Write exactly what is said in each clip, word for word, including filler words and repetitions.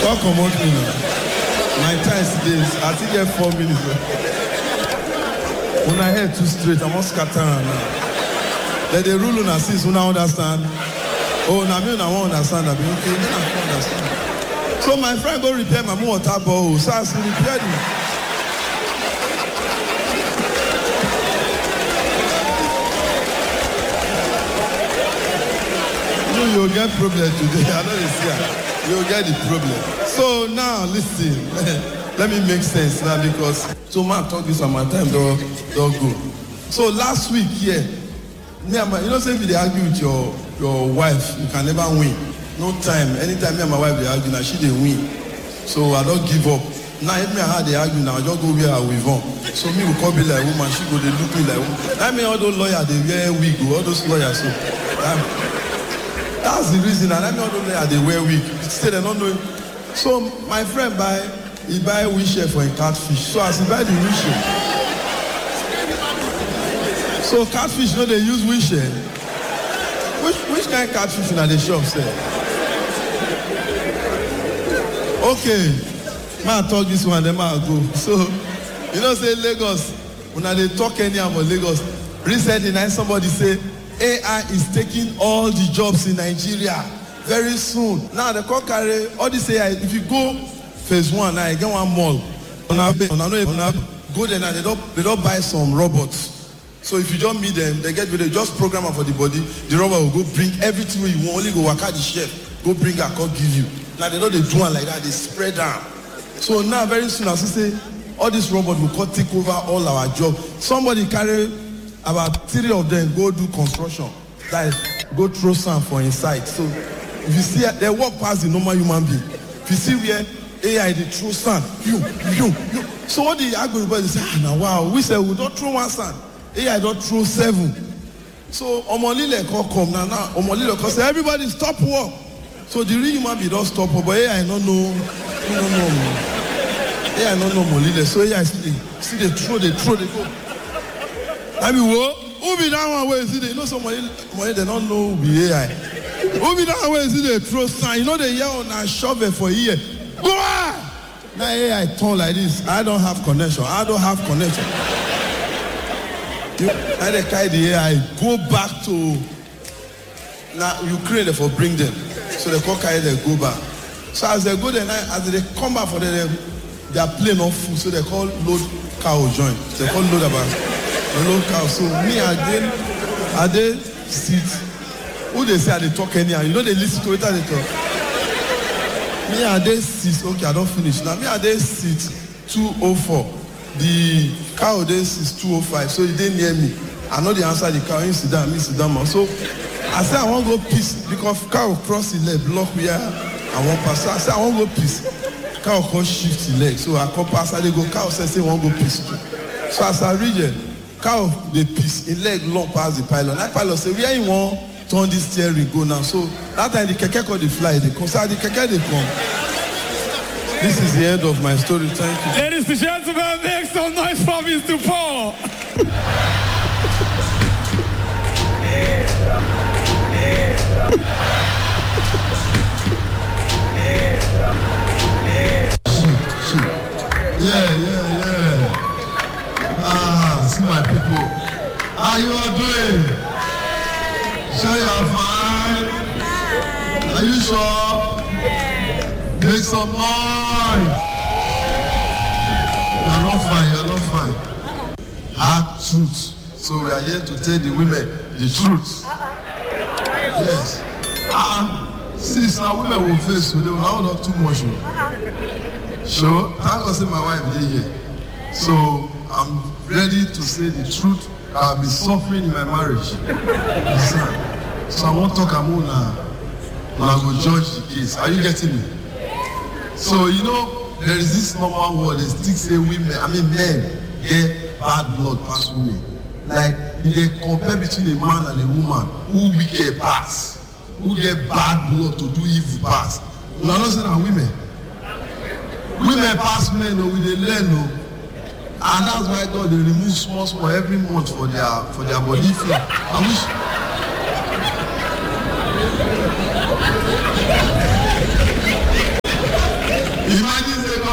Don't come out me now. My time today is, I think I have four minutes. When I head too straight, I must scatter now. Let the rule on assist, when I understand. Oh, now me, I won't understand. I be okay, then I won't understand. So my friend go repair my water bowl. So I still repair it. You'll get problem today. I know you see. You'll get the problem. So now listen. Let me make sense now because so man talk this on my time don't don't go. So last week here, me and my, you know say if they argue with your your wife, you can never win. No time. Anytime me and my wife they argue, now she they win. So I don't give up. Now if me and her they argue now, I just go where I will on. So me will call me like woman, she go they look me like woman. I mean all those lawyers they wear wig, all those lawyers so. Um, That's the reason, and I know that they wear wig. Still, they don't know. So my friend buy, he buy wheelchair for a catfish. So as he buy the wheelchair, so catfish, you know they use wheelchair. Which which kind of catfish in the shop say? Okay, man talk this one, then man go. So you know say Lagos, when they talk anyhow about Lagos, recently now somebody say A I is taking all the jobs in Nigeria very soon. Now the call carry all this A I. If you go phase one, now you get one mall. Go there now they don't they don't buy some robots. So if you don't meet them, they get they just program for the body. The robot will go bring everything you want. Only go work out the chef. Go bring a call give you. Now they don't they do it like that. They spread down. So now very soon as I say all this robot will come take over all our jobs. Somebody carry. About three of them go do construction. That is, go throw sand for inside. So if you see, they walk past the normal human being. If you see where A I they throw sand, you, you, you. So what the agriculture say? Ah, now wow, we say we don't throw one sand. A I don't throw seven. So Omolile call come now. Now Omolile call say everybody stop work. So the real human being don't stop work, but A I don't know, don't know. A I don't know Omolile. So A I see they, see they throw, they throw, they go. I mean, who be that one where you see they, you know somebody, somebody they don't know who be A I. Who be that one where you see they throw sign, you know they yell on a shovel for a year. Go on! Now A I turn like this, I don't have connection, I don't have connection. You, now they carry the A I, go back to, now Ukraine for bring them. So they call carry them, go back. So as they go there, as they come back for them, they are playing off food, so they call load cow joint. They call load about. Local. So me again, I they sit. Who they say I they talk anyhow? You know they listen to it and they talk. Me I they sit. Okay, I don't finish. Now me I they sit two oh four. The cow they sit two oh five. So he didn't near me. I know the answer. The cow, he sit down, me sit down. So I say I want to go piss because cow cross the leg, block me. I want pass. So I say I want to go piss. Cow can shift the leg. So I come pass. I they go. Cow say say I want to go piss. So as I read it. Cow dey piss, in leg long pass the pylon. That pylon say where you want turn this steering go now. So that time the keke call the fly, they come. So the keke they come. This is the end of my story. Thank you. Ladies and gentlemen, make some noise for Mister Paul. Yeah, yeah, yeah. Ah, see my people. How you all doing? Sure you're fine? Are you sure? Make some noise. You're not fine, you're not fine. Hard truth. So we are here to tell the women the truth. Yes. Ah, since now women will face, so they will not talk too much. Sure. Thank God say my wife is here. So I'm ready to say the truth. I've been suffering in my marriage. So I won't talk about now. And I will judge the case. Are you getting me? So you know, there is this normal word, they still say women, I mean men, get bad blood past women. Like, if they compare between a man and a woman, who we get pass, who get bad blood to do evil pass. You are not saying that women. Women pass men, no, we they learn, no. And that's why God they remove small small every month for their for their body feel. I wish.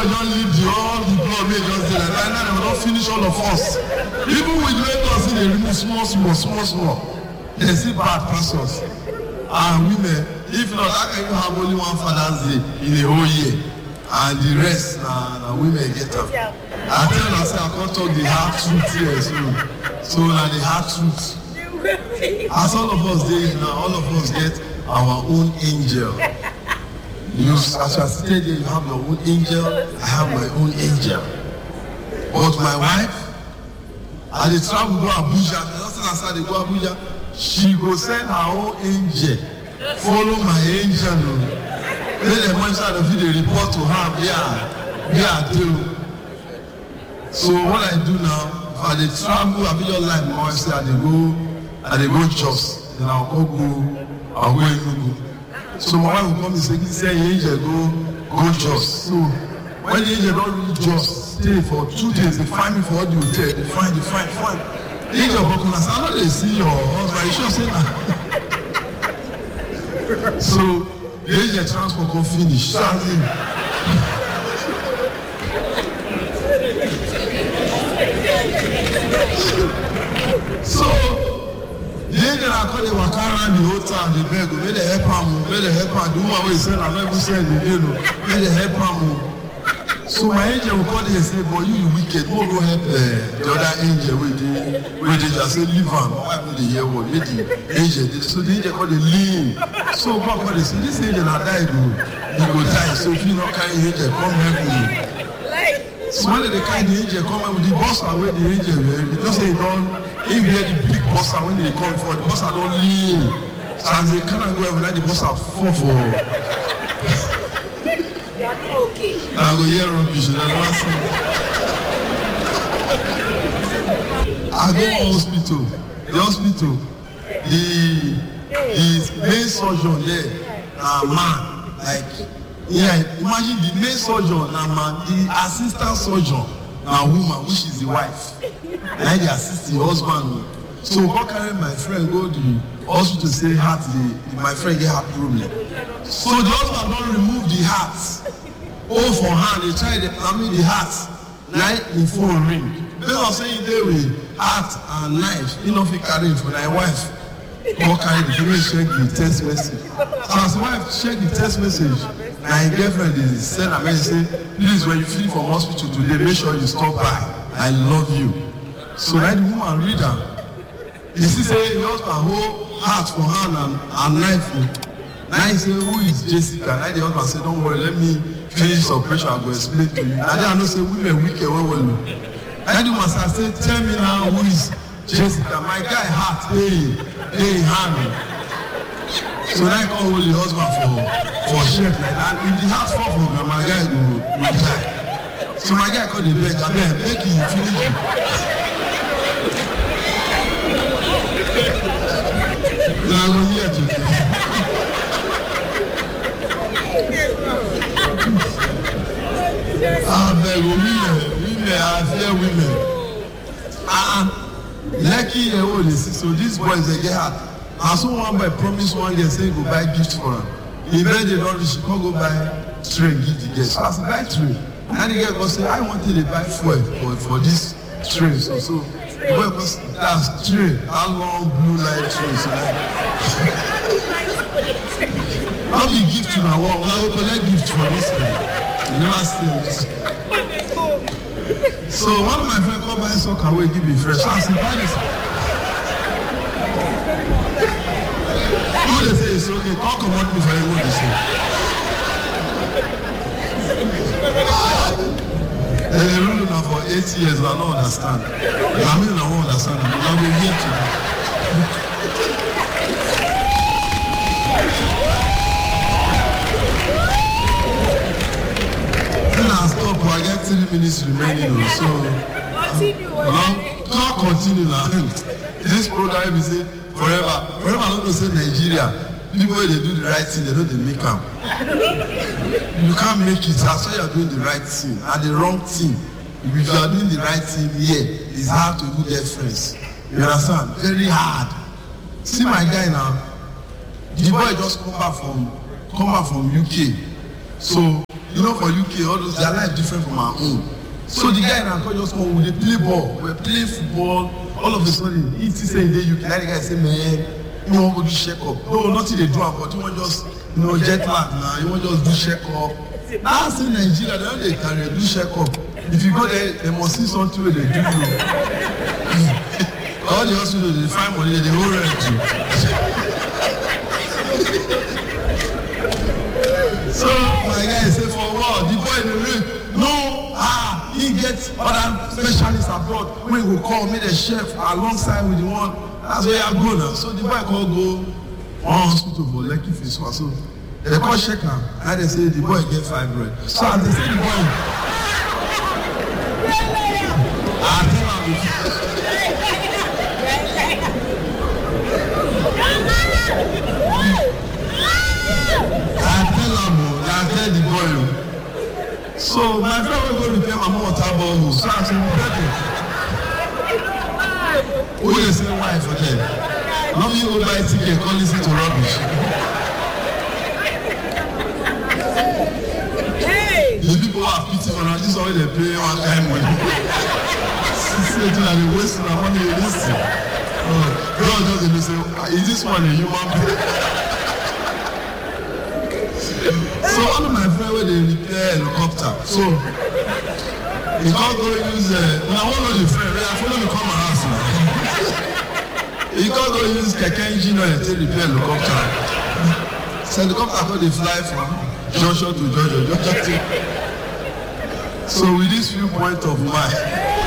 boy don't leave the all the blood wey just dey like that. Now they don finish all of us. Even with Lagos, they remove small, small, small, small. They see bad pastors and women. If not, I can even have only one Father's Day in a whole year, and the rest na na women get am. I tell you, I say I can't talk the hard truth here, so so na the hard truth. As all of us dey now, all of us get our own angel. You, as you are seated here, you have your own angel. I have my own angel. But my wife, I dey travel go Abuja. The last time I said I dey go Abuja, she go send her own angel follow my angel. Then the minister of the report to her where where I do. So what I do now, if I dey travel, I be just like my wife say I dey go, I dey go Jos. Then I'll go go, I'll go Enugu. So my wife will come and say, say angel go go Jos. So when the angel don't reach Jos, stay for two days. They find me for all the hotel. They find, they find, find. The angel come and say, I know they see your husband. You sure say that? So the angel transport come finish. So the angel I call the waka around the whole town. They beg, may they help am, may they help am. The woman wey sell, I never sell the deal. May they help am. So my angel will call them and say, boy, you wicked, who go help uh, the other angel with the with the just say leave am. Why would they hear what? Let the angel did. So the angel call the lean. So God call they say, this angel na die go, he go die. So if you not carry angel, come help me. So when they carry the angel, come help with the boss away the angel. They just say don't. If you hear the big boss when they come for the boss don't lean. So as they cannot go every night, the boss are fall for. Okay. I go hear rubbish and I see. I go to hospital. The hospital, the the main surgeon there, na man. Like, yeah, imagine the main surgeon na man, the assistant surgeon na woman, which is the wife. And they assist the husband. So go carry my friend go to the hospital say heart the, the my friend get heart problem. So the husband don't remove the heart. Oh for hand, they try to I mean the heart. Night in phone ring. They are saying they will heart and knife. You know if you carry it for my wife. Go carry the people check the text message. So as wife check the text message, my girlfriend is send a message say, please when you finish from hospital today, make sure you stop by. I love you. So let the woman read her. You see say the husband hold heart for hand and, and knife. Now he say who is Jessica? Now the husband say don't worry, let me finish the operation, I go explain to you. Now I know say women wicked well well. Now the woman say tell me now who is Jessica? My guy heart, hey, hey hand. So now I call hold the husband for for shit like that. If the heart fall for my guy go go die. So my guy call the beg, I beg, make him finish it. Now I go here today. Ah, beg women, women, I fear women. Ah, lucky they hold this. So these boys they get hard. And so one boy promise one day say go buy gift for them. He bet they don't reach, can't go buy tray give the guest. So I said buy tray. And the guy go say I wanted to buy fuel for for this tray. So so the boy go say that's tray. How long blue light tray? So how be gift to my wall? I will collect gift for this guy. You never see it. So one of my friends come buy soccer away, give me fresh. I said, buy this. Who they say it's okay? Come come on me for everyone to say. And they rule now for eight years, I don't understand. I mean, I don't understand. I will hear to stop, I get three minutes remaining. So, can't continue now. This program is forever. Forever, I don't say Nigeria. People, they do the right thing, they know they make them. You can't make it. That's why you're doing the right thing and the wrong thing. If you are doing the right thing here, it's hard to do get friends. You understand? Very hard. See my guy now. The boy just come back from come back from U K. So you know for U K, all those, their life different from our own. So the guy in our just come, we play ball, we play football, all of a sudden, he say in the U K, like the guy say, man, you want to do check up. No, nothing they do, but you want just, you know, jet lag now, you want just do check up. I say Nigeria, they don't they carry do check up. If you go there, they must see something where they do you. All the hospitals, they find money, they hold rent you. So my guy say for what? The boy in the room, no, ah, he gets other specialists abroad. We will call me the chef alongside with the one. That's where I go now. So the boy call go one hospital for Lekki Fiswa. So they call check him, and they say the boy get fibroid. So as they say the boy, I tell him. I tell the boy. So my friend will go repair my mom water bottle. So I said, who they say why for them? How you go buy ticket, call listen to rubbish? Hey. The people who have pity for us, this is all they pay one time money. Say to them, they waste their money in this thing. Oh, God doesn't say, is this one a human being? So all of my friends where they repair helicopter. So you can't go use uh, when I want to know the friend, I follow me come my house now. You can't go use keke engine oil to repair helicopter. So helicopter how they fly from Joshua to Georgia, Georgia to. So with this viewpoint of mine,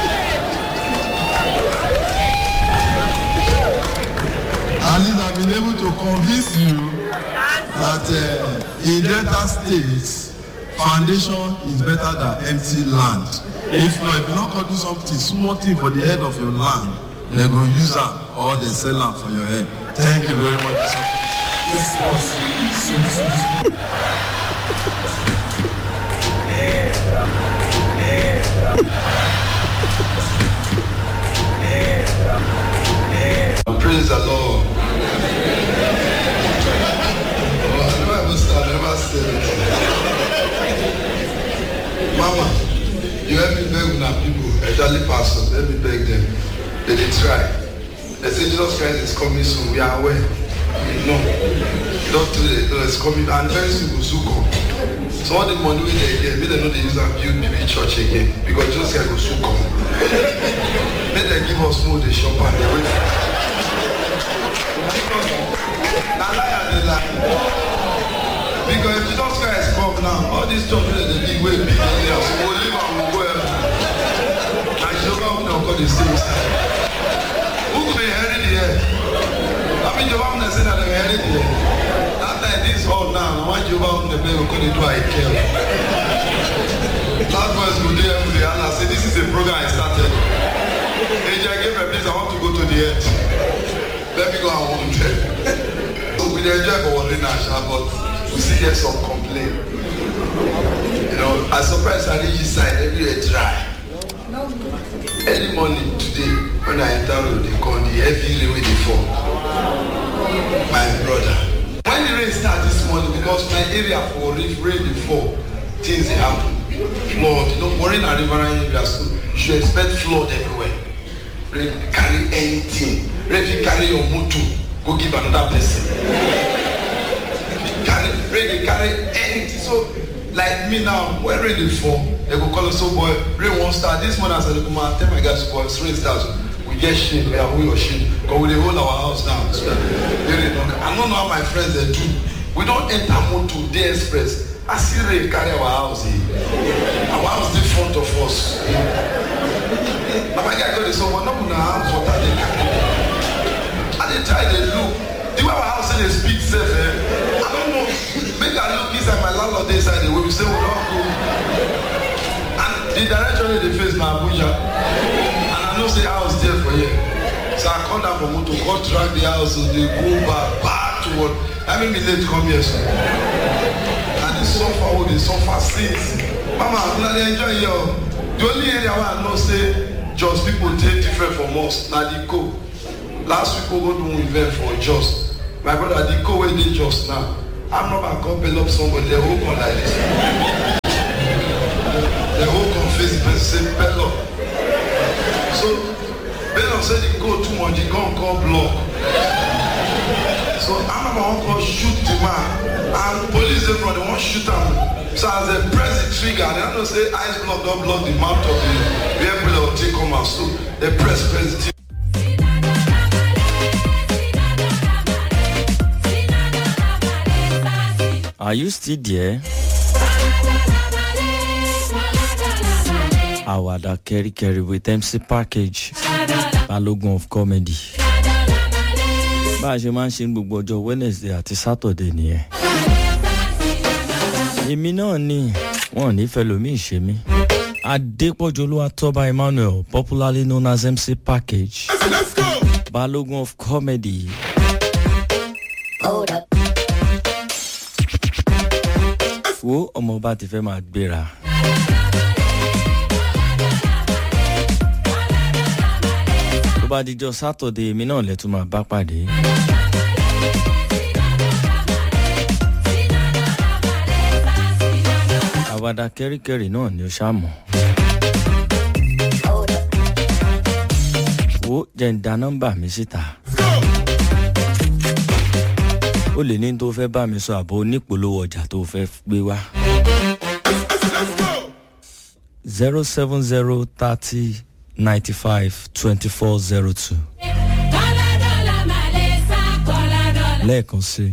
at least I've been able to convince you that uh, in Delta States, foundation is better than empty land. If not, if you not do something, small thing for the head of your land, they're going to use that or they sell them for your head. Thank you very much. Praise the Lord. Mama, you help me beg with our people, elderly pastors, let me beg them. They did try. They say Jesus Christ is coming soon, we are aware. No, don't do it, no, it's coming, and very soon will soon come. So all the money we they get, maybe they know they use and build the church again, because Jesus Christ will soon come. Maybe they give us more, they shop and they wait. Now lie and they lie. Because if Jesus Christ come now, all these children they big way big there, so we'll live and we'll go heaven. And Jehovah will not call the same side. Who could inherit the earth? I mean, Jehovah will not say that they inherit the earth. That time this all now, one Jehovah will not be able to do I care. Last voice will do every day, and I say, this is a program I started. Hey, I gave a place, I want to go to the earth. Let me go and want it. So we enjoy for one day now, but we see get some complaint. You know, I surprised I reach this side, everywhere dry. Early morning today, when I enter road, they call the heavy rain wey dey fall. My brother. When the rain start this morning, because my area for rain dey fall, things dey happen. Flood, you know, worrying at riverine areas, so you should expect flood everywhere. Rain carry anything. Rain fit carry your motor, go give another person. Carry, rain dey carry anything. So, like me now, when rain dey fall, they go call us, so boy, rain won't start. This morning as I come out, tell my guys, boy, rain starts. We get shade, we are we or shade. Because we dey hold our house down. So, they don't, I don't know how my friends they do. We don't enter motor, day express. I see rain carry our house here. Our house in front of us. Now my guy go to someone, no one house water they carry. And they try to look. The way our house they speak safe, eh? I don't know. Make I look inside my landlord inside the way we say we don't go. And the direction they face na Abuja. And I know say house there for you. So I come down from motor, come drag the house, so they go back, back to what. I mean me late come here, sir. And they suffer, oh, they suffer since. Mama, now they enjoy you. The only area where I know say just people take different from us. Now the co. Last week we go do an event for just. My brother, the co where they just now. I'm not gonna compel up somebody, they will come like this. on the gun called block. So I'm about to shoot the man, and police dey front, they want shoot him. So as they press the trigger, they don't say ice block don't block the mouth of the vehicle that will take come out. So they press press the trigger. Are you still there? Awada Kerry Kerry with M C Package, Balogun of Comedy. Bá a ṣe máa ń ṣe gbogbo ọjọ́ Wednesday àti Saturday nìyẹn. Èmi náà ni wọ́n ní fẹ́lòmí ṣe mí. Adépọ̀jù Olúwatóba Emmanuel, popularly known as M C Package. Let's go! Balogun of Comedy. Hold up. Wo ọmọ bá ti fẹ́ máa gbéra. Tó bá dijọ́ Saturday èmi náà lẹ tún máa bá pàdé. Àwàdà kẹ́ríkẹ́rí náà ni ó ṣàmọ̀. Wo jẹ́ ń dá nọ́mbà mi síta. O lè ní tó fẹ́ bá mi sọ àbò onípolówó ọjà tó fẹ́ gbé wá. zero seven zero thirty ninety-five twenty-four zero two. Lẹ́ẹ̀kan sí.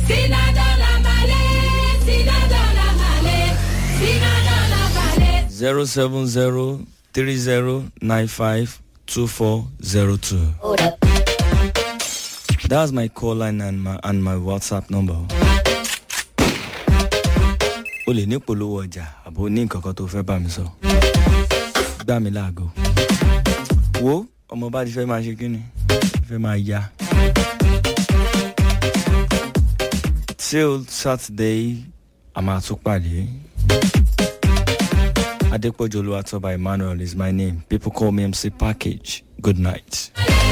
zero seven zero three zero nine five two four zero two. That's my call line and my and my WhatsApp number. O lè ní polówó ọjà àbò ní nǹkan kan tó fẹ́ bá mi sọ. Gbá mi láago. Wo ọmọ bá ti fẹ́ máa ṣe kíni? Fẹ́ máa ya. Till Saturday, a máa tún pàdé. Adépọ̀jù Olúwatóba Emmanuel is my name. People call me M C Package. Good night.